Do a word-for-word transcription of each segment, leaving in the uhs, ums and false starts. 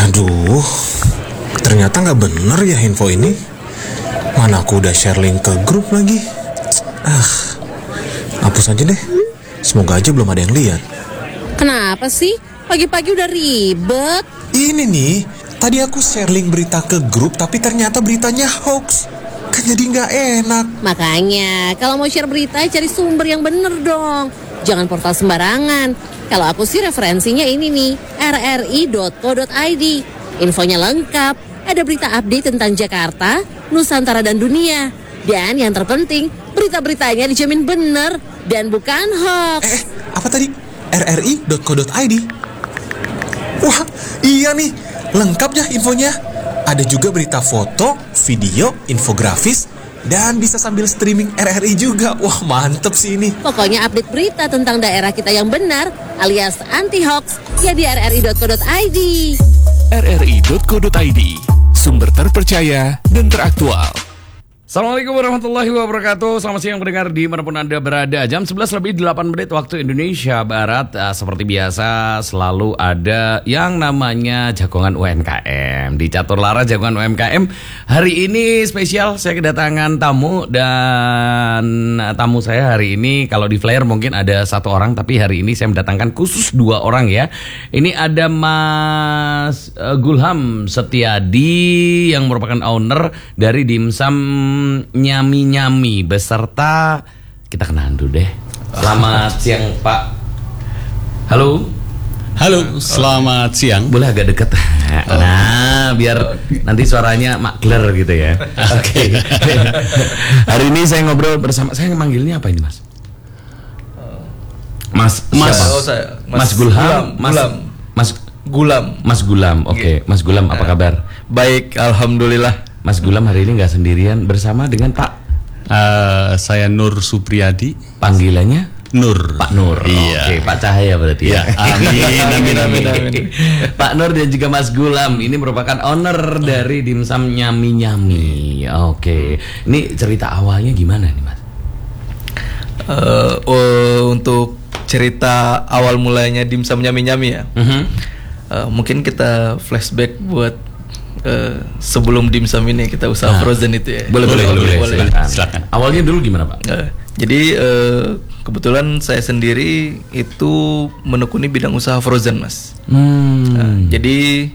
Aduh, ternyata nggak bener ya info ini. Mana aku udah share link ke grup lagi. Ah, hapus aja deh. Semoga aja belum ada yang lihat. Kenapa sih? Pagi-pagi udah ribet. Ini nih, tadi aku share link berita ke grup, tapi ternyata beritanya hoax. Kan jadi nggak enak. Makanya, kalau mau share berita, cari sumber yang bener dong. Jangan portal sembarangan. Kalau aku sih referensinya ini nih, r r i dot co dot i d. Infonya lengkap, ada berita update tentang Jakarta, Nusantara dan dunia. Dan yang terpenting, berita-beritanya dijamin bener dan bukan hoax. Eh, apa tadi? r r i dot co dot i d. Wah, iya nih, lengkap ya infonya. Ada juga berita foto, video, infografis, dan bisa sambil streaming R R I juga. Wah, mantep sih ini. Pokoknya update berita tentang daerah kita yang benar, alias anti-hoax, ya di r r i dot co dot i d. r r i dot co dot i d, sumber terpercaya dan teraktual. Assalamualaikum warahmatullahi wabarakatuh. Selamat siang pendengar dimanapun Anda berada. Jam sebelas lebih delapan menit waktu Indonesia Barat. uh, Seperti biasa selalu ada yang namanya Jagongan U M K M. Di Catur Lara Jagongan U M K M. Hari ini spesial, saya kedatangan tamu. Dan tamu saya hari ini, kalau di flyer mungkin ada satu orang, tapi hari ini saya mendatangkan khusus dua orang ya. Ini ada Mas uh, Gulham Setiadi, yang merupakan owner dari Dimsum Nyami-Nyami, beserta kita kenalan dulu deh. Selamat siang Pak. Halo. Halo, selamat siang. Boleh agak dekat. Nah, biar nanti suaranya makler gitu ya. Oke. Hari ini saya ngobrol bersama, saya manggilnya apa ini Mas? Mas Mas, siapa? oh, saya, Mas, Mas Gulham. Gulam, Mas Gulam. Mas Gulam. Mas Gulam. Oke, okay. Mas Gulam apa kabar? Baik, alhamdulillah. Mas Gulam hari ini nggak sendirian, bersama dengan Pak. Uh, saya Nur Supriyadi. Panggilannya Nur. Pak Nur. Iya. Oke, Pak Cahaya berarti ya. Ya. Amin, amin, amin, amin. Pak Nur dan juga Mas Gulam ini merupakan owner dari Dimsum Nyami-Nyami. Oke, ini cerita awalnya gimana nih Mas? Uh, oh, untuk cerita awal mulanya Dimsum Nyami-Nyami ya. Uh-huh. Uh, mungkin kita flashback buat uh, sebelum Dimsum ini kita usaha Nah. frozen itu ya. Boleh, boleh, boleh, boleh. boleh. Silakan. Silakan. Awalnya dulu gimana Pak? Uh, jadi uh, kebetulan saya sendiri itu menekuni bidang usaha frozen Mas. Hmm. Uh, jadi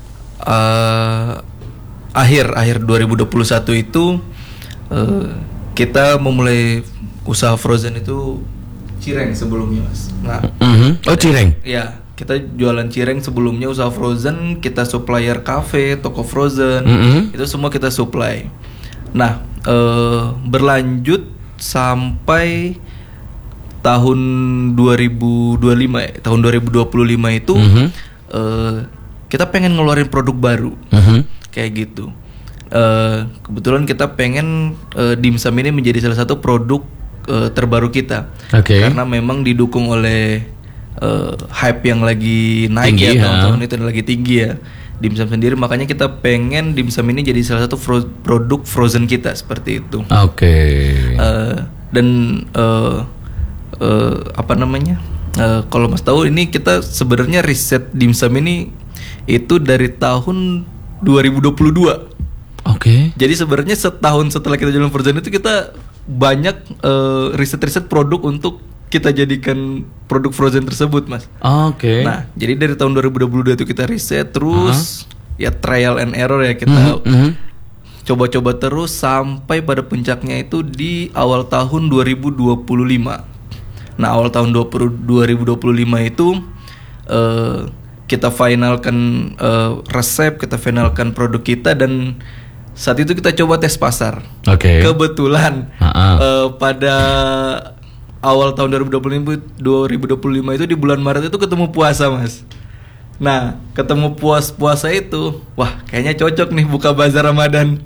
uh, akhir akhir dua ribu dua puluh satu itu uh, kita memulai usaha frozen itu cireng sebelumnya Mas. Nah, Uh-huh. Oh, cireng. ya, kita jualan cireng sebelumnya, usaha frozen, kita supplier kafe, toko frozen, Mm-hmm. itu semua kita supply. Nah, eh, berlanjut sampai tahun dua ribu dua puluh lima ya, tahun dua ribu dua puluh lima itu Mm-hmm. eh, kita pengen ngeluarin produk baru, Uh-huh. kayak gitu. Eh, kebetulan kita pengen eh, Dimsum ini menjadi salah satu produk eh, terbaru kita, Oke. karena memang didukung oleh uh, hype yang lagi naik Tinggi, ya, ha. tahun-tahun itu lagi tinggi ya Dimsum sendiri, makanya kita pengen Dimsum ini jadi salah satu fro- produk frozen kita seperti itu. Oke. Uh, dan uh, uh, apa namanya? Uh, kalau Mas tahu, ini kita sebenarnya riset Dimsum ini itu dari tahun dua ribu dua puluh dua. Oke. Jadi sebenarnya setahun setelah kita jualan frozen itu kita banyak uh, riset-riset produk untuk kita jadikan produk frozen tersebut Mas. Oke. Nah, jadi dari tahun dua ribu dua puluh dua itu kita riset terus, ya trial and error ya, kita Mhm, mhm. coba-coba terus sampai pada puncaknya itu di awal tahun dua ribu dua puluh lima. Nah, awal tahun dua ribu dua puluh lima itu uh, kita finalkan uh, resep, kita finalkan produk kita, dan saat itu kita coba tes pasar. Oke. Kebetulan Ha-ha. uh, pada awal tahun dua ribu dua puluh lima, dua ribu dua puluh lima itu di bulan Maret itu ketemu puasa Mas. Nah, ketemu puas puasa itu, wah kayaknya cocok nih buka bazar Ramadan.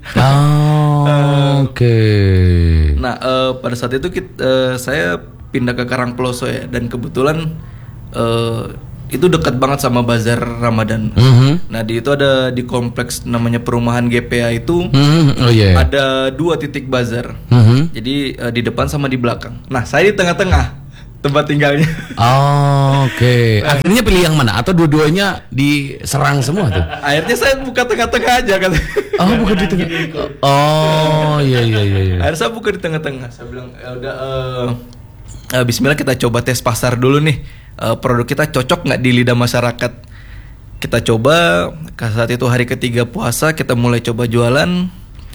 Oh, Oke. Nah, uh, pada saat itu kita, uh, saya pindah ke Karangploso ya, dan kebetulan uh, itu dekat banget sama bazar Ramadan. Mhm. Nah, di itu ada di kompleks namanya perumahan G P A itu, Mhm, oh iya. ada dua titik bazar. Mhm. Jadi uh, di depan sama di belakang. Nah, saya di tengah-tengah. tempat tinggalnya. Oh, oke. Okay. Akhirnya pilih yang mana? Atau dua-duanya diserang semua tuh? Akhirnya saya buka tengah-tengah aja kan. Oh, bukan di tengah. Oh, iya iya iya. iya. Akhirnya saya buka di tengah-tengah. Saya bilang, ya udah. Uh, uh, Bismillah kita coba tes pasar dulu nih. Uh, produk kita cocok nggak di lidah masyarakat? Kita coba. Saat itu hari ketiga puasa kita mulai coba jualan.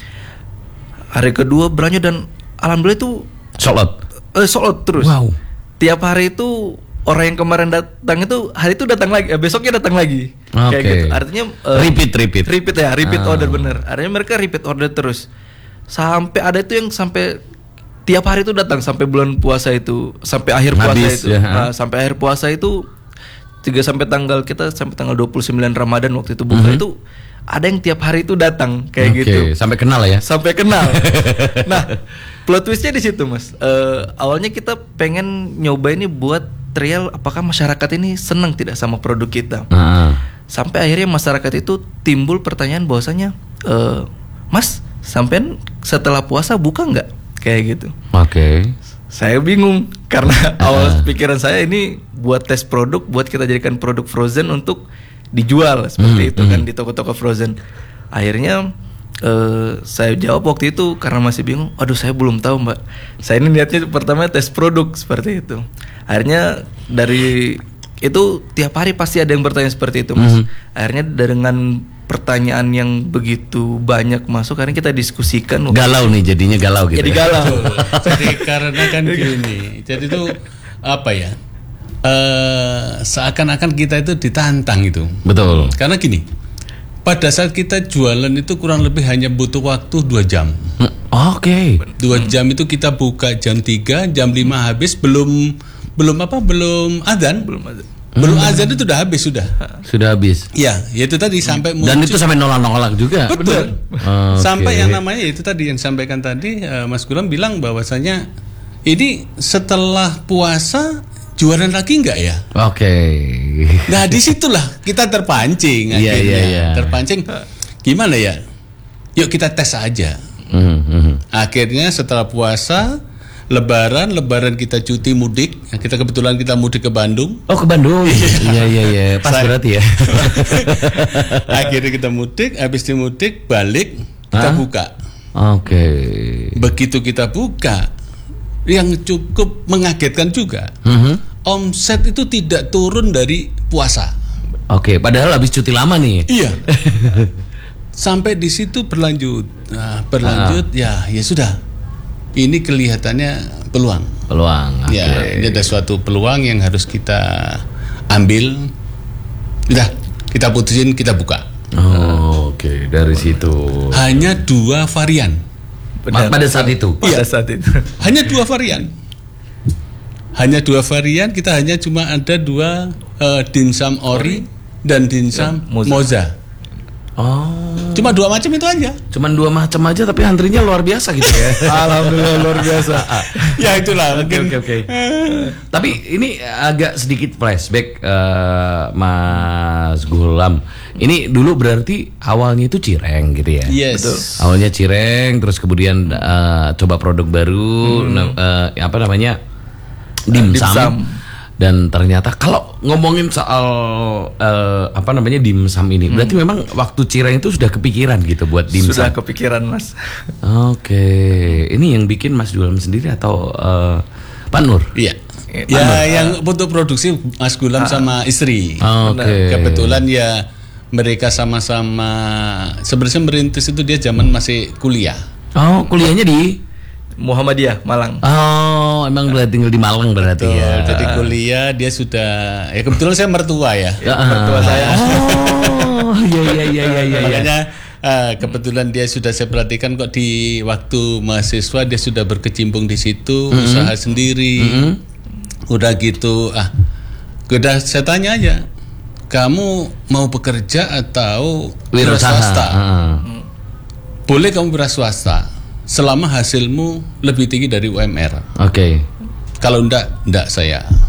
Hari kedua berlanjut dan alhamdulillah itu sold out. Uh, sold out terus. Wow. Tiap hari itu orang yang kemarin datang itu hari itu datang lagi, eh, besoknya datang lagi. Okay. Kayak gitu. Artinya uh, repeat repeat. Repeat ya, repeat Ah. order bener. Artinya mereka repeat order terus. Sampai ada itu yang sampai tiap hari itu datang sampai bulan puasa itu, sampai akhir puasa Habis, itu. ya. Nah, sampai akhir puasa itu tiga sampai tanggal kita sampai tanggal dua puluh sembilan Ramadan waktu itu buka Mm-hmm. itu ada yang tiap hari itu datang kayak Oke, gitu. sampai kenal ya. Sampai kenal. Nah, plot twistnya di situ, Mas. Uh, awalnya kita pengen nyoba ini buat trial apakah masyarakat ini senang tidak sama produk kita. Nah. Sampai akhirnya masyarakat itu timbul pertanyaan bahwasanya, uh, Mas, sampean setelah puasa buka nggak? Kayak gitu. Oke. Okay. Saya bingung karena awal pikiran saya ini buat tes produk, buat kita jadikan produk frozen untuk dijual seperti Hmm, itu hmm. kan di toko-toko frozen. Akhirnya uh, saya jawab waktu itu karena masih bingung. Aduh, saya belum tahu, Mbak. Saya ini niatnya pertama tes produk seperti itu. Akhirnya dari itu tiap hari pasti ada yang bertanya seperti itu, Mas. Hmm. Akhirnya dengan pertanyaan yang begitu banyak masuk, karena kita diskusikan. Galau nih jadinya galau gitu. Jadi ya? galau. Jadi karena kan gini, jadi itu apa ya? Eh, seakan-akan kita itu ditantang itu. Betul. Karena gini, pada saat kita jualan itu kurang lebih hanya butuh waktu dua jam. Oke. Okay. Dua jam itu kita buka jam tiga, jam lima habis, belum belum apa? Belum adzan. Belum ada. Belum azan itu sudah habis sudah. Sudah habis. Ya, itu tadi sampai Dan muncul- itu sampai nolak-nolak juga. Betul. Oke. Sampai yang namanya itu tadi yang sampaikan tadi uh, Mas Gulam bilang bahwasanya ini setelah puasa jualan lagi enggak ya? Oke. Nah, disitulah kita terpancing Iya, akhirnya. iya, iya. Terpancing. Gimana ya? Yuk kita tes aja. Mhm, mhm. Akhirnya setelah puasa Lebaran, Lebaran kita cuti mudik. Kita kebetulan kita mudik ke Bandung. Oh, ke Bandung. Iya iya iya, pas Saya- berarti ya. Akhirnya kita mudik, habis di mudik balik kita Hah? buka. Oke. Begitu kita buka, yang cukup mengagetkan juga, Mhm. omset itu tidak turun dari puasa. Oke, padahal habis cuti lama nih. Iya. Sampai di situ berlanjut, nah, berlanjut, ya, ya sudah. Ini kelihatannya peluang. Peluang. Oke. Ya, ini ada suatu peluang yang harus kita ambil. Udah, kita putusin, kita buka. Oh, oke, dari situ. Hanya dua varian. Ma- Pada saat itu. Pada saat itu. Hanya dua varian. Hanya dua varian. Kita hanya cuma ada dua eh, dimsum ori dan dimsum Ya, moza. moza. Oh, Cuma dua macam itu aja. cuman dua macam aja tapi antrinya luar biasa gitu ya. Alhamdulillah luar biasa. Ya itulah. Oke mungkin. oke oke. Tapi ini agak sedikit flashback eh, Mas Gulam. Ini dulu berarti awalnya itu cireng gitu ya. Yes. Betul. Awalnya cireng, terus kemudian eh, coba produk baru, na- eh, apa namanya, dimsum. Dimsum. Dan ternyata kalau ngomongin soal eh, apa namanya dimsum ini, berarti memang waktu cireng itu sudah kepikiran gitu buat dimsum. Sudah kepikiran, Mas. Oke, ini yang bikin Mas Gulam sendiri atau eh, Pak Nur? Iya. Eh, Ya, Pak Nur. yang untuk produksi Mas Gulam sama istri. Oke. Kebetulan ya mereka sama-sama sebenarnya merintis itu dia zaman masih kuliah. Oh, kuliahnya di? Muhammadiyah, Malang. Oh, emang udah tinggal di Malang berarti Tuh, ya. Jadi kuliah dia sudah ya kebetulan saya mertua ya. Ya, mertua saya. Oh, iya iya iya iya iya. Makanya eh, kebetulan dia sudah saya perhatikan kok di waktu mahasiswa dia sudah berkecimpung di situ, usaha sendiri. Udah gitu ah. Udah saya tanya aja. Kamu mau bekerja atau wira Wirausaha. swasta? Heeh. Boleh kamu wira swasta selama hasilmu lebih tinggi dari U M R. Oke. Kalau enggak, enggak saya.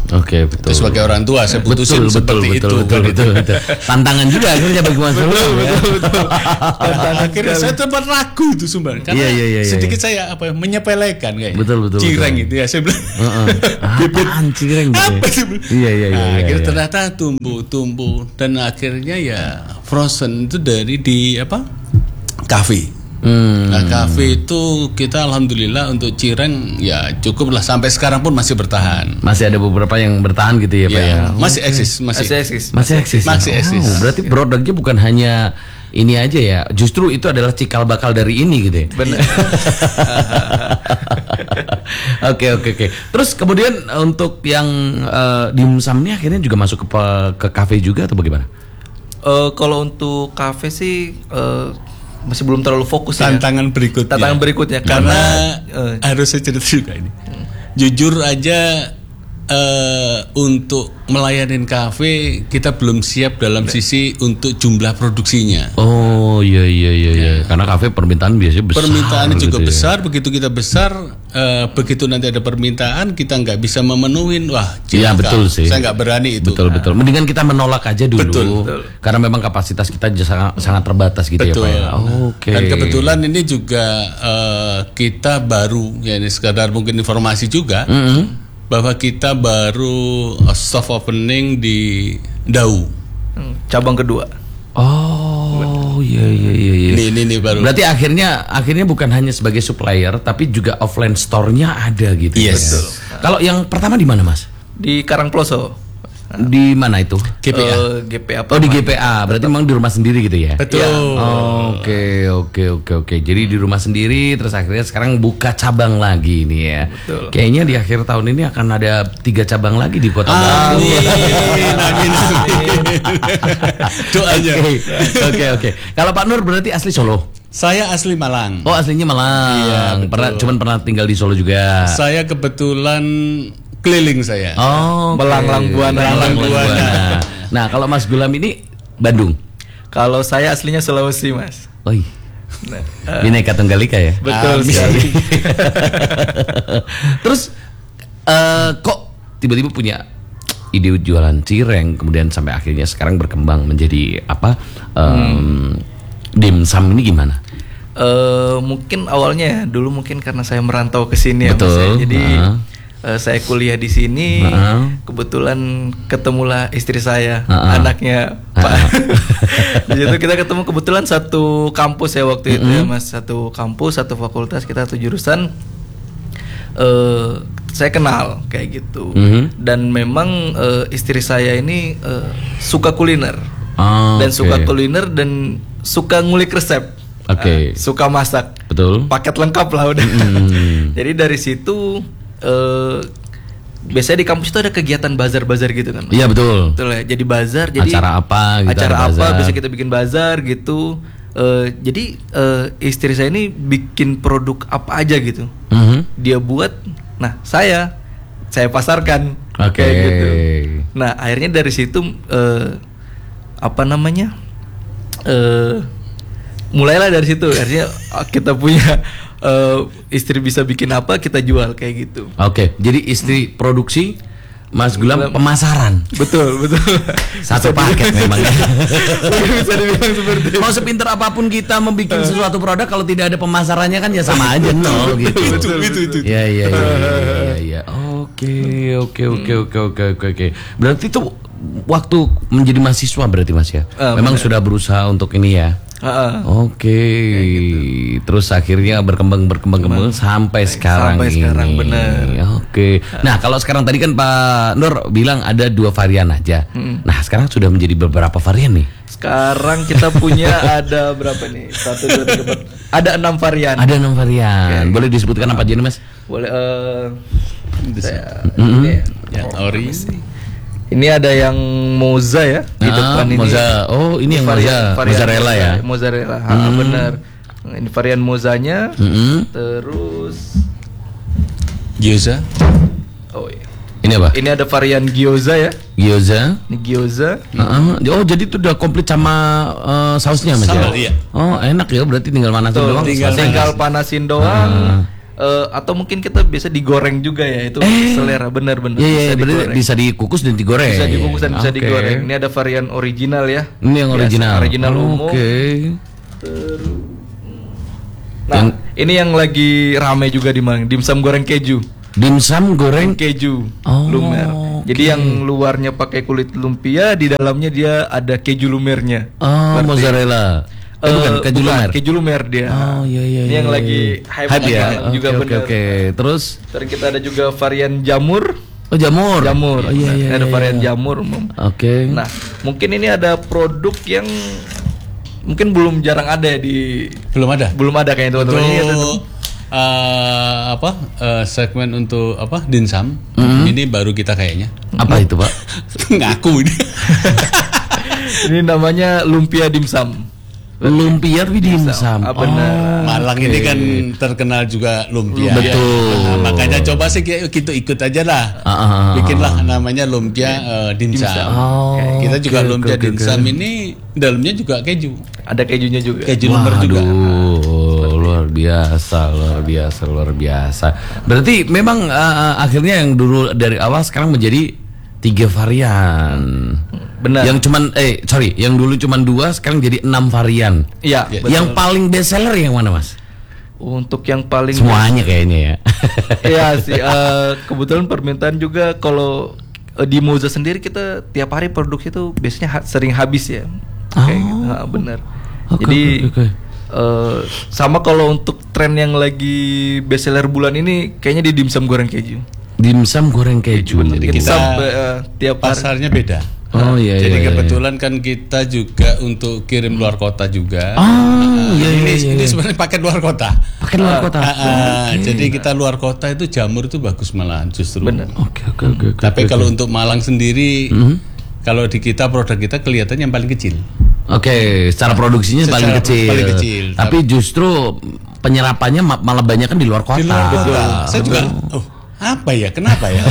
Oke, betul. Itu sebagai orang tua saya betul, putusin seperti betul, itu. betul, betul, betul. Tantangan juga akhirnya bagi Mas Sulung. betul, ya. betul, betul. Tantangan Akhirnya sekali. saya tempat ragu itu Sumber karena Iya, iya, iya, sedikit iya. saya apa menyepelekan kayaknya. Betul, betul, Cireng betul. itu ya saya bilang. Heeh. Apaan cireng gitu? Apa ya? sih? Iya, iya, iya. Nah, iya, akhirnya iya. ternyata tumbuh, tumbuh dan akhirnya ya frozen itu dari di apa? Kafe. Hmm. Nah, kafe itu kita alhamdulillah untuk cireng ya cukup lah sampai sekarang pun masih bertahan. Masih ada beberapa yang bertahan gitu ya, Pak Ya, ya. masih eksis, masih. Masih eksis. Masih eksis. Masih eksis. Oh, berarti produknya bukan hanya ini aja ya. Justru itu adalah cikal bakal dari ini gitu ya. Benar. Oke oke oke. Terus kemudian untuk yang uh, dimsum ini akhirnya juga masuk ke ke kafe juga atau bagaimana? Eh, kalau untuk kafe sih eh, masih belum terlalu fokus ya. Tantangan berikutnya. Tantangan berikutnya Karena karena, eh, harus saya cerita juga ini. Jujur aja eh, untuk melayanin kafe kita belum siap dalam sisi untuk jumlah produksinya. Oh iya iya iya iya. Karena kafe permintaan biasanya besar. Permintaannya gitu juga ya. besar, begitu kita besar, eh, begitu nanti ada permintaan kita nggak bisa memenuhin, wah, Iya cilaka. betul sih. Saya nggak berani itu. Betul betul. Mendingan kita menolak aja dulu. Betul, betul. Karena memang kapasitas kita j- sangat, sangat terbatas gitu Betul. ya Pak. Ya? Oke. Dan kebetulan ini juga eh, kita baru, ya ini sekadar mungkin informasi juga, Mm-mm. bahwa kita baru eh, soft opening di Dau. hmm, cabang kedua. Oh iya iya iya. iya. Ini ini, ini baru. Berarti akhirnya akhirnya bukan hanya sebagai supplier tapi juga offline store-nya ada gitu. Yes. Betul. Kalau yang pertama di mana Mas? Di Karangploso. Di mana itu? G P A. Eh, G P A. Oh di G P A. Berarti memang di rumah sendiri gitu ya? Betul. Oke oke oke oke. Jadi di rumah sendiri terus akhirnya sekarang buka cabang lagi nih ya. Betul. Kayaknya di akhir tahun ini akan ada tiga cabang lagi di Kota Bandung. Amin, amin, amin. Doanya. Oke oke oke. Kalau Pak Nur berarti asli Solo. Saya asli Malang. Oh aslinya Malang. Iya, betul. pernah cuman pernah tinggal di Solo juga. Saya kebetulan keliling saya. Oh, oke. Melanglang Buana. Melanglang Melanglang Buana. Nah, kalau Mas Gulam ini Bandung. Kalau saya aslinya Sulawesi, Mas. Oi. Bineka Tunggal Ika ya. Betul Amin. sekali. Terus eh, kok tiba-tiba punya ide jualan cireng kemudian sampai akhirnya sekarang berkembang menjadi apa? Um, dimsum ini gimana? Eh, mungkin awalnya ya, dulu mungkin karena saya merantau ke sini ya, Mas, Betul. ya. Jadi Nah. eh, saya kuliah di sini, Nah. kebetulan ketemulah istri saya, Nah. anaknya Pak. Di situ kita ketemu kebetulan satu kampus ya waktu itu ya, Mas, satu kampus, satu fakultas, kita satu jurusan. Eh, saya kenal kayak gitu. Mhm. Dan memang eh, istri saya ini eh, suka kuliner. Oh, Dan oke. suka kuliner dan suka ngulik resep. Oke. Eh, suka masak. Betul. Paket lengkap lah udah. Mm. Jadi dari situ eh, biasanya di kampus itu ada kegiatan bazar-bazar gitu kan. Iya betul. Betul ya. Jadi bazar, jadi Acara apa gitu, Acara ada apa bazar. bisa kita bikin bazar gitu. Eh, jadi eh, istri saya ini bikin produk apa aja gitu. Mhm. Dia buat, nah saya saya pasarkan Oke. kayak gitu. Nah akhirnya dari situ eh, apa namanya? Eh, mulailah dari situ. Akhirnya ah, kita punya eh, istri bisa bikin apa kita jual kayak gitu. Oke, jadi istri produksi, Mas Gulam Gulam. pemasaran. Betul betul. Satu paket memang ya. Bisa dibilang seperti itu. Mau sepinter apapun kita membuat sesuatu produk kalau tidak ada pemasarannya kan ya sama aja nol gitu. Itu, itu, itu. Ya ya ya ya ya. Oke oke oke oke oke oke oke. Berarti itu waktu menjadi mahasiswa berarti Mas ya. Ah, Memang benar. sudah berusaha untuk ini ya. Ah, ah. Oke. Terus akhirnya berkembang berkembang berkembang sampai sekarang Sampai ini. sekarang, benar. Oke. Nah, kalau sekarang tadi kan Pak Nur bilang ada dua varian aja. Nah, sekarang sudah menjadi beberapa varian nih. Sekarang kita punya ada berapa nih? Satu, dua, tiga, empat. Ada enam varian. Ada enam varian. Boleh disebutkan apa aja nih, Mas? Boleh. eh saya, Mm-mm. ini, ya. Yang ori. Ini ada yang moza ya di Ah, depan ini. moza. Oh, ini yang moza. Mozzarella ya? Mozzarella. Ah, benar. Ini varian mozanya. Mm-mm. Terus Gyoza. oh iya. Ini apa? Ini ada varian gyoza ya. Gyoza. Ini gyoza. Ah, oh, jadi itu udah komplit sama eh, sausnya Mas ya? Sambal, iya. Oh, enak ya berarti tinggal manasin Tuh, doang. tinggal, sausnya. tinggal panasin doang. Uh, atau mungkin kita bisa digoreng juga ya, itu Eh. selera, benar-benar Iya, iya, bisa berarti digoreng. bisa dikukus dan digoreng. Bisa dikukus dan bisa Oke. digoreng. Ini ada varian original ya. Ini yang Biasa, original. original umum. Oke. Nah, Yang- ini yang lagi rame juga di Malang, dimsum goreng keju. Dimsum goreng. Keju Oh, lumer. Jadi oke. yang luarnya pakai kulit lumpia, di dalamnya dia ada keju lumernya. Oh, Berarti- mozzarella. Eh, Eh, bukan, keju bukan, lumer. Keju lumer dia. Oh iya iya. Ini iya, yang iya. lagi hype, Hype ya. sekarang juga Oke, bener. Oke oke. Terus Terus kita ada juga varian jamur. oh jamur. Jamur. Oh, iya Nah, iya. ini ada iya, varian iya. jamur umum. Oke. Nah, mungkin ini ada produk yang mungkin belum jarang ada ya di Belum ada. belum ada kayaknya Untuk teman-teman. Ini ada- eh, apa eh, segmen untuk apa dimsum ini baru kita kayaknya Apa itu, Pak? ngaku ini. ini namanya lumpia dimsum. Lumpia tapi dimsum. Ah, benar. Malang ini kan terkenal juga lumpia. Betul. Nah, makanya coba sih kita kita ikut aja lah. Ah, ah, ah, Bikinlah namanya lumpia eh, dimsum. Oh, Kita juga oke, lumpia oke, oke, dimsum oke. ini dalamnya juga keju. Ada kejunya juga. Keju lumer juga. Waduh, luar biasa, luar biasa, luar biasa. Berarti memang uh, akhirnya yang dulu dari awal sekarang menjadi tiga varian. Benar. Yang cuman, eh sorry, yang dulu cuman dua, sekarang jadi enam varian. Iya, Ya, betul. Yang paling best seller yang mana, Mas? Untuk yang paling Semuanya kayaknya ya. Iya sih, eh, kebetulan permintaan juga kalau eh, di Moza sendiri kita tiap hari produk itu biasanya ha- sering habis ya. Kayak gitu. Ha, benar. Oke, Jadi oke, oke. eh, sama kalau untuk tren yang lagi best seller bulan ini kayaknya di dimsum goreng keju. Dimsum goreng keju. Jadi Kita kita sampai, eh, tiap hari. pasarnya beda. Oh iya Jadi iya, iya. kebetulan kan kita juga untuk kirim luar kota juga. Oh Nah, iya iya ini iya. ini iya. sebenarnya paket luar kota. Pakai luar kota. Ah, ah, Jadi kita luar kota itu jamur itu bagus malah justru. Benar. Oke oke oke. oke, Tapi oke. kalau untuk Malang sendiri, kalau di kita produk kita kelihatan yang paling kecil. Oke, secara produksinya Secara paling kecil. paling kecil. Tapi justru penyerapannya ma- malah banyak kan di luar kota. Di luar kota. Saya juga, oh apa ya? Kenapa ya?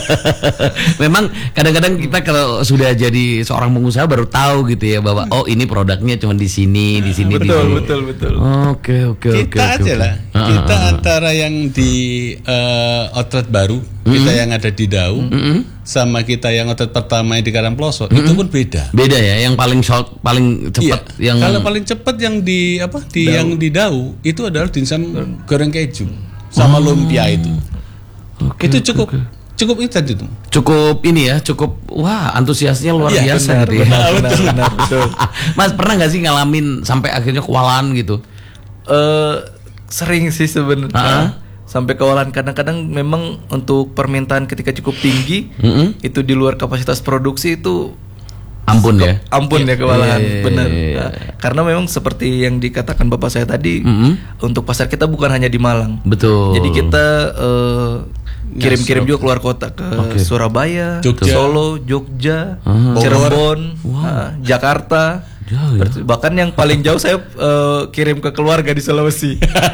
Memang kadang-kadang kita kalau sudah jadi seorang pengusaha baru tahu gitu ya bahwa oh ini produknya cuma di sini, di sini, di Betul, sini. betul, betul. Oke oke oke. kita oke, aja oke. lah. Ah, Kita ah, ah. antara yang di eh, outlet baru, kita yang ada di Dau, sama kita yang outlet pertama yang di Karangploso, itu pun beda. Beda ya, yang paling short, paling Iya, cepat yang kalau paling cepat yang di apa di yang di Dau itu adalah dimsum goreng keju sama lumpia itu. Oke, itu oke, cukup oke. cukup itu tadi tuh. cukup ini ya, cukup wah antusiasnya luar Iya, biasa benar, gitu ya. benar, benar, benar, betul. Mas pernah nggak sih ngalamin sampai akhirnya kewalahan gitu? Eh, sering sih sebenarnya. Ah. Sampai kewalahan, kadang-kadang memang untuk permintaan ketika cukup tinggi, Mm-mm. itu di luar kapasitas produksi itu Ampun ya. ampun ya kewalahan, Iya, iya, benar. iya, iya. Nah, karena memang seperti yang dikatakan bapak saya tadi, Mm-mm. untuk pasar kita bukan hanya di Malang. Betul. Jadi kita eh, kirim-kirim juga keluar kota ke Oke. Surabaya, Jogja. Solo, Jogja, Ah. Cirebon, nah, Jakarta. Jauh ya. Berarti- Bahkan yang paling jauh saya eh, kirim ke keluarga di Sulawesi.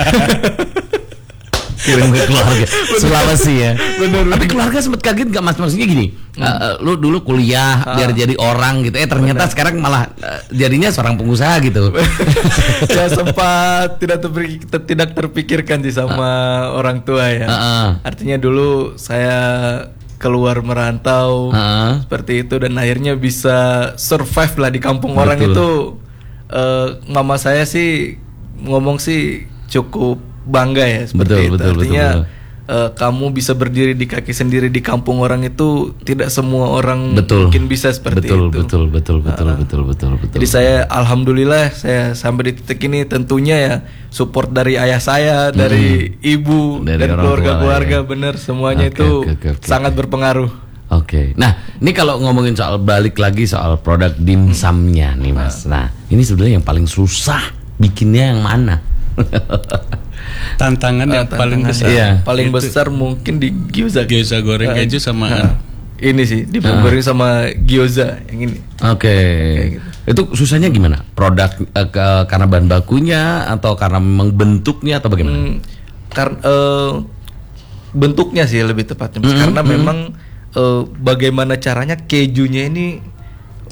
Kirim ke keluarga Sulawesi ya. Benar. Tapi keluarga sempat kaget gak mas? Maksudnya gini, eh, eh, lu dulu kuliah biar jadi orang gitu, eh ternyata sekarang malah eh, jadinya seorang pengusaha gitu. Ya sempat tidak terpikir, ter- tidak terpikirkan sih sama orang tua ya. Ah, ah. Artinya dulu saya keluar merantau Ah. seperti itu dan akhirnya bisa survive lah di kampung orang Betul. itu. Eh, mama saya sih ngomong sih cukup bangga ya seperti Betul, itu. betul, betul, Artinya betul. eh, kamu bisa berdiri di kaki sendiri di kampung orang itu tidak semua orang Betul. mungkin bisa seperti betul, itu. betul, betul, betul, betul, betul, betul. Jadi saya alhamdulillah saya sampai di titik ini tentunya ya support dari ayah saya, dari ibu, Dari dan orang keluarga-keluarga tua, ya. bener semuanya Oke, itu oke, oke, oke. sangat berpengaruh. Oke, nah ini kalau ngomongin soal balik lagi soal produk dimsumnya nih mas. Nah ini sebenarnya yang paling susah bikinnya yang mana? Tantangan yang paling besar. Iya. Paling Itu besar mungkin di gyoza. gyoza goreng Eh, keju sama nah, ini sih di goreng sama gyoza yang ini. Oke, gitu. itu susahnya gimana? Produk eh, ke- karena bahan bakunya atau karena memang bentuknya atau bagaimana? Hmm, kar- eh, bentuknya sih lebih tepatnya Mas. Mm, karena mm. memang eh, bagaimana caranya kejunya ini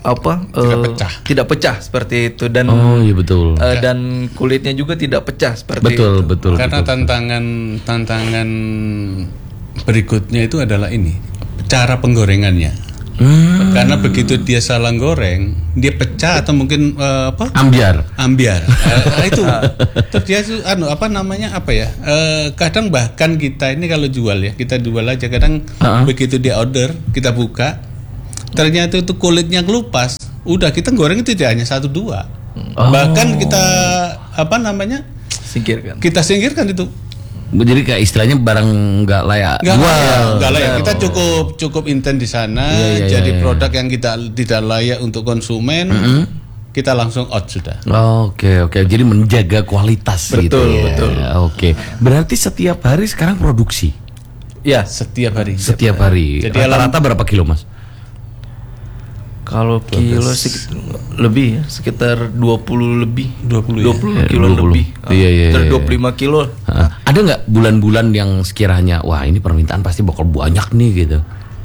apa Tidak eh, pecah. tidak pecah seperti itu dan Oh iya betul. eh, dan kulitnya juga tidak pecah seperti Betul, itu. betul. Karena betul. tantangan tantangan berikutnya itu adalah ini, cara penggorengannya. Hmm. Karena begitu dia salah goreng, dia pecah atau mungkin eh, apa? Ambiar. Ambiar. Eh, itu terus dia tuh, anu apa namanya apa ya? Eh, kadang bahkan kita ini kalau jual ya, kita jual aja kadang Uh-uh. begitu dia order, kita buka, ternyata itu kulitnya kelupas. Udah kita goreng itu tidak hanya satu dua. Oh. Bahkan kita apa namanya? Singkirkan. Kita singkirkan itu. Jadi kayak istilahnya barang nggak layak Nggak jual. layak, nggak layak. Oh. Kita cukup cukup intent di sana. Iya, iya, jadi iya, iya. produk yang kita tidak layak untuk konsumen, Mm-hmm. kita langsung out sudah. Oke oke, jadi menjaga kualitas Betul, gitu ya. betul. Oke, berarti setiap hari sekarang produksi Ya, Setiap hari. setiap hari. Jadi Rata-rata berapa kilo mas? kalau kilo sekit- lebih ya, sekitar dua puluh lebih. dua puluh ya? dua puluh Ya, kilo dua puluh. lebih. Iya, iya, Sekitar iya. dua puluh lima kilo. Hah, ada nggak bulan-bulan yang sekiranya wah ini permintaan pasti bakal banyak nih gitu?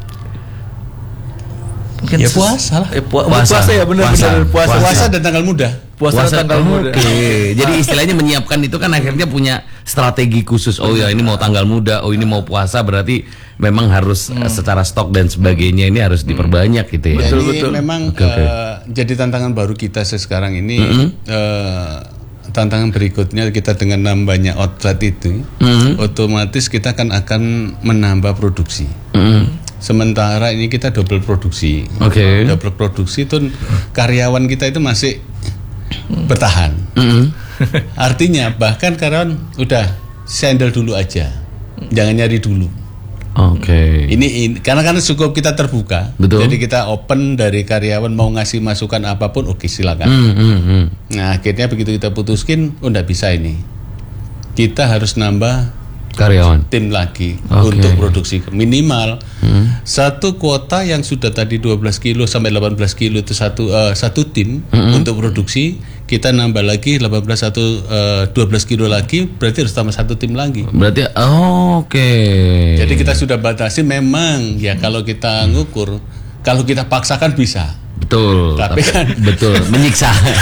Mungkin Ya ses- puasa lah. Eh, pua- Puasa. puasa. ya benar Puasa. benar puasa. Puasa. Puasa dan tanggal muda. Puasa, dan tanggal muda. Oke, jadi istilahnya menyiapkan itu kan akhirnya punya strategi khusus. Oh ya ini mau tanggal muda, oh ini mau puasa berarti memang harus eh, secara stok dan sebagainya ini harus diperbanyak gitu ya. Betul, Jadi betul. memang Oke, oke. eh, jadi tantangan baru kita sekarang ini eh, tantangan berikutnya kita dengan nambahnya outlet itu otomatis kita kan akan menambah produksi. Mm-mm. Sementara ini kita double produksi. Oke. Double produksi itu karyawan kita itu masih bertahan. Mm-mm. Artinya bahkan karyawan udah sandal dulu aja. Jangan nyari dulu. Oke. Ini, ini karena kan cukup kita terbuka. Betul. Jadi kita open dari karyawan mau ngasih masukan apapun oke silakan. Hmm, hmm, hmm. Nah, akhirnya begitu kita putuskin oh enggak bisa ini. Kita harus nambah Karyawan. tim lagi Oke. untuk produksi minimal satu kuota yang sudah tadi dua belas kilo sampai delapan belas kilo itu satu eh, satu tim untuk produksi, kita nambah lagi delapan belas satu eh, dua belas kilo lagi berarti harus tambah satu tim lagi. Berarti oh, oke. Jadi kita sudah batasi memang ya kalau kita ngukur kalau kita paksakan bisa. betul. Tapi kan- betul menyiksa.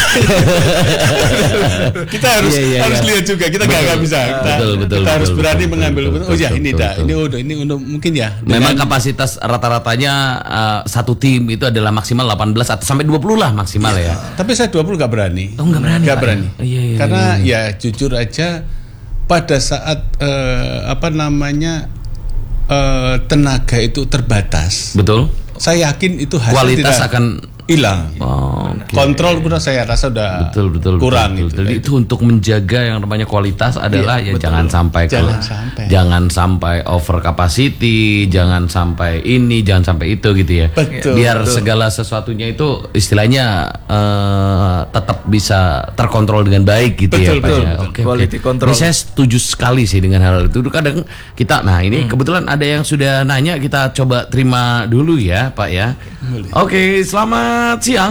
Kita harus Iya, iya, harus iya. lihat juga kita nggak nggak bisa. Kita, Betul, betul, kita harus betul, berani betul, mengambil betul, oh ya betul, ini betul, dah betul. ini udah ini udah mungkin ya. Memang dengan- kapasitas rata-ratanya uh, satu tim itu adalah maksimal delapan belas atau sampai dua puluh lah maksimal ya. Tapi saya dua puluh nggak berani. Oh, nggak berani, Nggak Pak, berani. ya? Iya, iya, Karena ya jujur aja pada saat eh, apa namanya eh, tenaga itu terbatas. Betul. Saya yakin itu hasil Kualitas tidak akan hilang. oh, oke. Kontrol pun saya rasa udah betul betul kurang betul, gitu. betul. Jadi itu untuk menjaga yang namanya kualitas adalah ya jangan sampai ke- Jangan sampai. jangan sampai over capacity, jangan sampai ini, jangan sampai itu gitu ya. Betul, Biar betul. segala sesuatunya itu istilahnya eh, tetap bisa terkontrol dengan baik gitu ya, Betul, Pak betul, ya. betul. Oke, Quality oke. control. Ini saya setuju sekali sih dengan hal itu. Kadang kita nah ini kebetulan ada yang sudah nanya, kita coba terima dulu ya, Pak ya. Oke, selamat siang.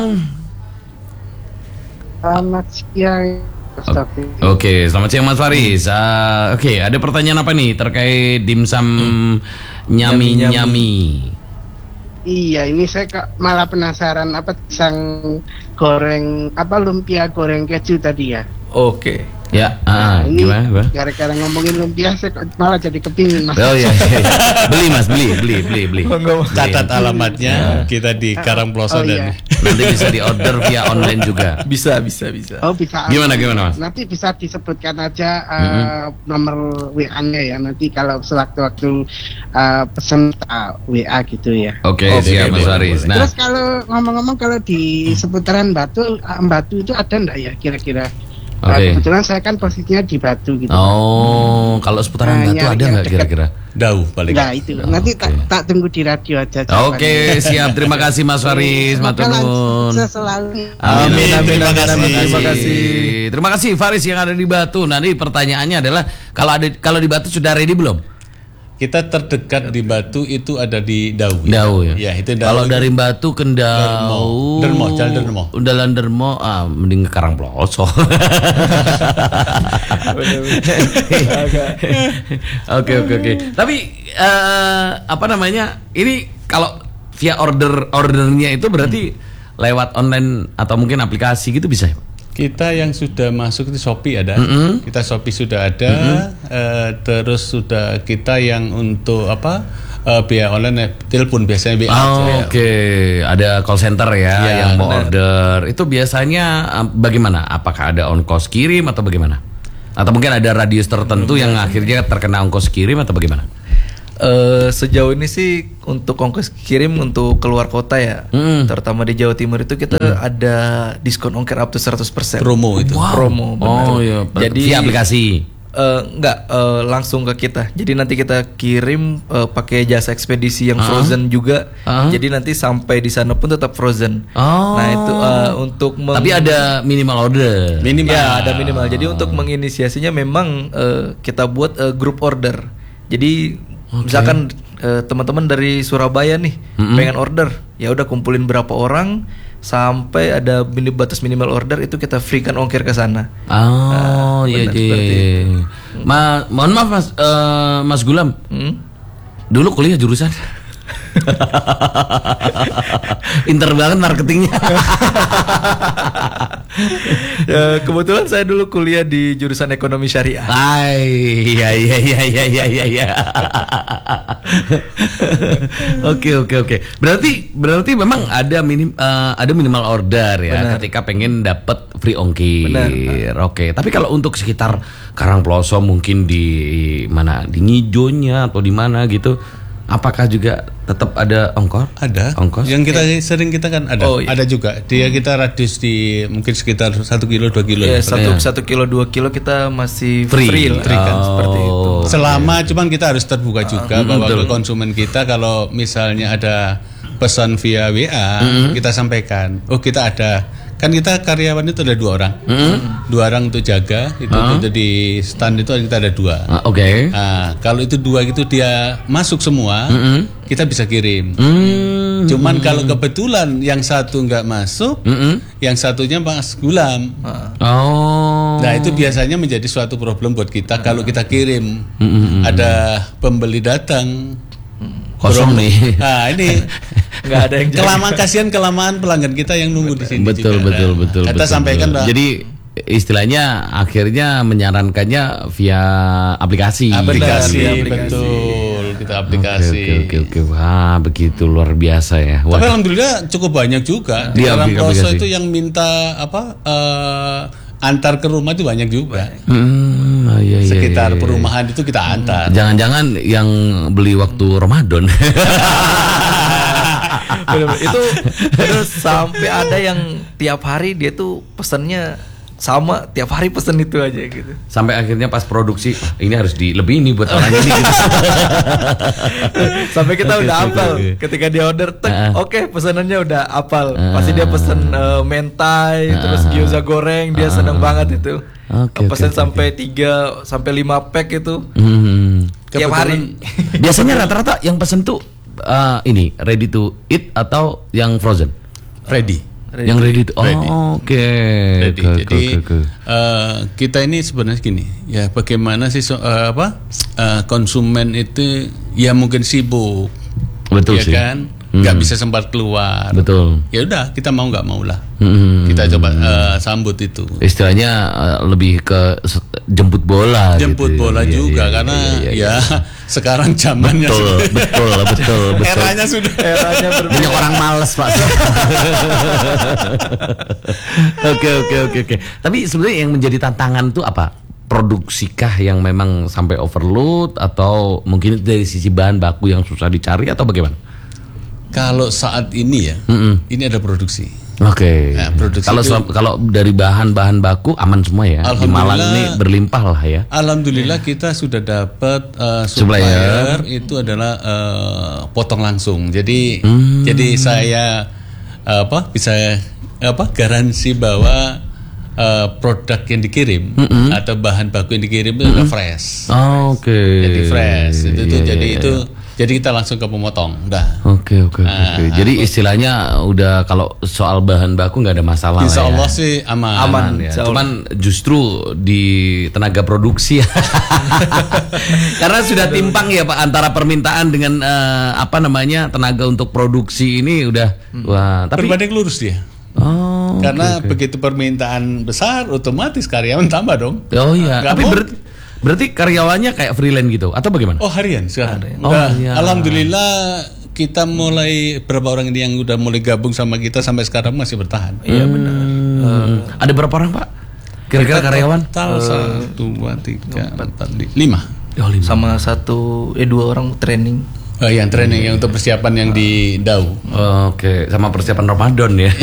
Selamat siang, Ustaz. Oke, selamat siang Mas Faris. Ah, Oke, ada pertanyaan apa nih terkait dimsum nyami nyami? Iya, ini saya kok malah penasaran apa pisang goreng apa lumpia goreng keju tadi ya. Oke. Ya, ah, ini gimana? gimana? gara-gara ngomongin lumpia saya kok malah jadi kepingin Mas. Oh iya, iya. beli Mas, beli, beli, beli, beli. Catat alamatnya kita di Karangploso Oh, dan iya. Nanti bisa di order via online juga. Bisa, bisa, bisa. Oh bisa. Gimana, gimana, Mas? Nanti bisa disebutkan aja uh, nomor W A-nya ya. Nanti kalau sewaktu-waktu uh, pesan uh, W A gitu ya. Oke, Oke, siap Mas boleh, Faris. Nah, Terus kalau ngomong-ngomong kalau di seputaran Batu, uh, Batu itu ada enggak ya kira-kira? Uh, Oke. kebetulan saya kan posisinya di Batu gitu. oh, kalau seputaran Nah, Batu yang- ada yang nggak dekat. kira-kira? Dauh paling. Nah itu nanti tak, Oke. tak tunggu di radio aja. Oke, siap. Terima kasih Mas Faris, Semoga matur nuwun. sukses selalu. Amin, Amin, amin, terima amin, kasih. amin. Terima kasih. Terima kasih Faris yang ada di Batu. Nanti pertanyaannya adalah kalau ada kalau di Batu sudah ready belum? Kita terdekat di Batu itu ada di Dau. Dau ya. Ya, itu Dau. Kalau dari Batu ke Dau, Dermo, Jalan Dermo. Jalan Dermo, ah, mending ke Karangploso. Oke oke oke. Tapi eh, apa namanya? Ini kalau via order ordernya itu berarti lewat online atau mungkin aplikasi gitu bisa ya? Kita yang sudah masuk di Shopee ada, Mm-mm. kita Shopee sudah ada, eh, terus sudah kita yang untuk apa eh, biaya online eh, telepon biasanya B A Oh, aja. Oke, ada call center ya, Ya, yang mau benar. order. Itu biasanya uh, bagaimana? Apakah ada ongkos kirim atau bagaimana? Atau mungkin ada radius tertentu yang akhirnya terkena ongkos kirim atau bagaimana? Eh, sejauh ini sih untuk ongkos kirim untuk keluar kota ya, Mm. terutama di Jawa Timur itu kita ada diskon ongkir up to seratus persen. Promo itu. Promo, benar. Oh iya, Jadi via aplikasi. eh, enggak eh, langsung ke kita. Jadi nanti kita kirim eh, pakai jasa ekspedisi yang Ah. frozen juga. Ah. Jadi nanti sampai di sana pun tetap frozen. Oh. Nah itu eh, untuk meng- Tapi ada minimal order. Minimal. Ya ada minimal. Jadi untuk menginisiasinya memang eh, kita buat eh, grup order. Jadi misalkan eh, teman-teman dari Surabaya nih pengen order, ya udah kumpulin berapa orang sampai ada mini batas minimal order itu kita freekan ongkir ke sana. Oh iya benar, iya. seperti iya. Ma, mohon maaf Mas eh, Mas Gulam. Hmm? Dulu kuliah jurusan Inter banget marketingnya. Ya, kebetulan saya dulu kuliah di jurusan ekonomi syariah. Hai, iya iya iya iya iya iya. iya. Oke oke oke. Berarti berarti memang ada minim eh, ada minimal order ya Benar. ketika pengen dapat free ongkir. Benar. Oke. Tapi kalau untuk sekitar Karangploso mungkin di mana di Ngijonya atau di mana gitu, apakah juga tetap ada ongkor? Ada. Ongkos? Yang kita sering kita kan ada, Oh, iya. ada juga. Dia kita radius di mungkin sekitar satu kilo dua kilo. Ya, ya. satu Iya. satu kilo dua kilo kita masih Free. free, lah. Free kan, Oh. Seperti itu. Selama cuman kita harus terbuka juga mm, bahwa betul. ke konsumen kita kalau misalnya ada pesan via W A kita sampaikan. Oh kita ada. Kan kita karyawan itu ada dua orang, dua orang untuk jaga itu untuk di stand itu kita ada dua. Ah, Oke. Nah, kalau itu dua itu dia masuk semua, kita bisa kirim. Hmm. Cuman kalau kebetulan yang satu nggak masuk, Mm-mm. yang satunya Mas Gulam. Oh. Nah itu biasanya menjadi suatu problem buat kita kalau kita kirim ada pembeli datang Kosong nih. Nah ini Nggak ada yang jaga. kelamaan kasihan kelamaan pelanggan kita yang nunggu di sini. Betul juga. betul Nah, betul. Kita betul, sampaikan betul. Pak. Jadi istilahnya akhirnya menyarankannya via aplikasi. aplikasi, Benar, aplikasi. betul kita Oke aplikasi. oke oke oke. Wah begitu luar biasa ya. Wah. Tapi alhamdulillah cukup banyak juga di Di Karangploso aplikasi. itu yang minta apa eh, antar ke rumah itu banyak juga. Hmm, oh, iya, iya, Sekitar iya, iya. perumahan itu kita antar. Jangan-jangan yang beli waktu Ramadan. Bener-bener. itu terus sampai ada yang tiap hari dia tuh pesannya sama, tiap hari pesen itu aja gitu. Sampai akhirnya pas produksi "Ah, ini harus di lebih ini buat orang ini gitu. Sampai kita Oke, udah oke, hafal oke. ketika dia order tek, Ah. oke pesanannya udah hafal. Ah. Pasti dia pesen eh, mentai, terus gyoza goreng, dia seneng banget itu. Oke, oke, Pesen oke, sampai tiga sampai lima pack itu Hmm. tiap hari. Biasanya rata-rata yang pesen tuh uh, ini ready to eat atau yang frozen? Ready. Yang ready to. Oh, Ready. oke. Ready. Oke, Jadi oke, oke. eh, kita ini sebenarnya gini, ya bagaimana sih so- eh, apa eh, konsumen itu ya mungkin sibuk, Betul ya sih. kan, nggak bisa sempat keluar. Betul. Ya udah kita mau nggak mau lah, Hmm. kita coba eh, sambut itu. Istilahnya uh, lebih ke s- jemput bola. Jemput gitu. bola Iya, juga iya, karena iya, iya. ya sekarang zamannya Betul, sudah- betul, betul, betul. eranya sudah Eranya berbeda. Banyak orang males pak. Oke oke oke oke. Tapi sebenarnya yang menjadi tantangan tuh apa? Produksikah yang memang sampai overload atau mungkin dari sisi bahan baku yang susah dicari atau bagaimana? Kalau saat ini ya, Mm-mm. ini ada produksi. Oke. Nah, produksi Kalau itu- selam- kalau dari bahan-bahan baku aman semua ya. Di Malang Alhamdulillah. ini berlimpah lah ya. Alhamdulillah kita sudah dapat uh, Supplier. supplier itu adalah uh, potong langsung. Jadi Hmm. jadi saya uh, apa bisa apa garansi bahwa uh, produk yang dikirim atau bahan baku yang dikirim itu adalah fresh. Oke. Jadi fresh. Itu tuh Iya, jadi iya, itu iya. Jadi kita langsung ke pemotong, udah. Oke oke oke. Nah, oke. Jadi istilahnya udah kalau soal bahan baku nggak ada masalah. Insya lah ya. Allah sih aman. Aman. Ya. Insya Allah. Cuman justru di tenaga produksi karena sudah timpang ya Pak antara permintaan dengan eh, apa namanya tenaga untuk produksi ini udah wah tapi Berbanding lurus dia. oh Karena oke, oke. begitu permintaan besar, otomatis karyawan tambah dong. Oh iya, Nggak tapi mau. ber- berarti karyawannya kayak freelance gitu atau bagaimana? Oh harian sekarang. Oh, Udah, iya. Alhamdulillah kita mulai berapa orang ini yang udah mulai gabung sama kita sampai sekarang masih bertahan. Iya benar. Hmm. Ada berapa orang Pak? Kira-kira karyawan? Total satu, dua, tiga, empat, lima. Oh, lima. Sama satu eh dua orang training. Oh, yang training yang untuk persiapan yang di D A U. Oke, sama persiapan Ramadan ya.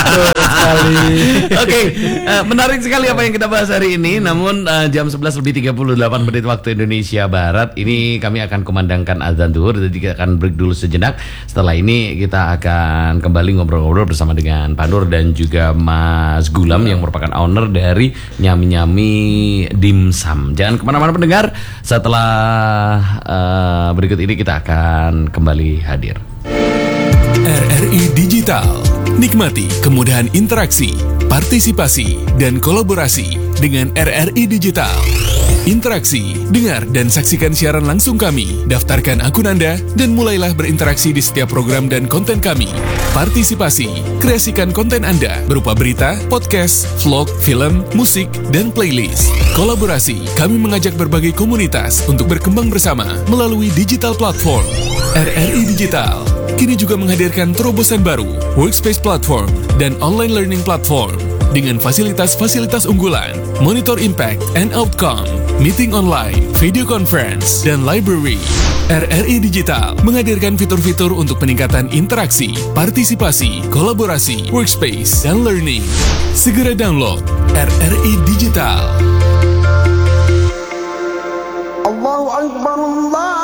Oke, eh, menarik sekali apa yang kita bahas hari ini. Namun eh, jam sebelas lebih tiga puluh delapan menit waktu Indonesia Barat. Ini kami akan kumandangkan azan zuhur. Jadi kita akan break dulu sejenak. Setelah ini kita akan kembali ngobrol-ngobrol bersama dengan Pak Nur dan juga Mas Gulam yang merupakan owner dari Nyami-Nyami Dimsum. Jangan kemana-mana pendengar. Setelah eh, berikut ini kita akan kembali hadir. R R I Digital. Nikmati kemudahan interaksi, partisipasi, dan kolaborasi dengan R R I Digital. Interaksi, dengar dan saksikan siaran langsung kami, daftarkan akun Anda, dan mulailah berinteraksi di setiap program dan konten kami. Partisipasi, kreasikan konten Anda berupa berita, podcast, vlog, film, musik, dan playlist. Kolaborasi, kami mengajak berbagai komunitas untuk berkembang bersama melalui digital platform. R R I Digital kini juga menghadirkan terobosan baru, workspace platform, dan online learning platform dengan fasilitas-fasilitas unggulan, monitor impact and outcome, meeting online, video conference, dan library. R R I Digital menghadirkan fitur-fitur untuk peningkatan interaksi, partisipasi, kolaborasi, workspace, dan learning. Segera download R R I Digital. Allahu Akbar, Allah